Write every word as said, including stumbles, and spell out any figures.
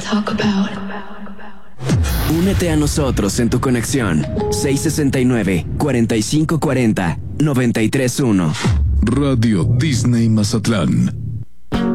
Únete a nosotros en tu conexión seis sesenta y nueve, cuarenta y cinco cuarenta, noventa y tres uno. Radio Disney Mazatlán.